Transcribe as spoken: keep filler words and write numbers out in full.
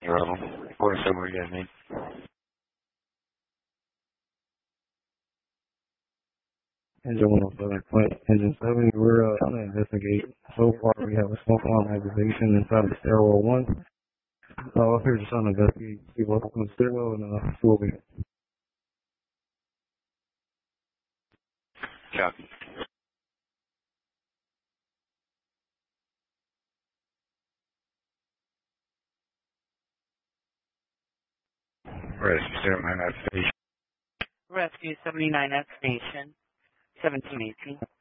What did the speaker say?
Um, forty-seven, where you at, Nate? Engine one oh seven point, engine seven, we're uh, trying to investigate. So far, we have a smoke alarm activation inside of the stairwell one. Uh, up here just trying to investigate, see what's on the stairwell and uh, see what we get. Copy. Rescue seventy-nine at station. Rescue seventy-nine at station, seventeen eighteen.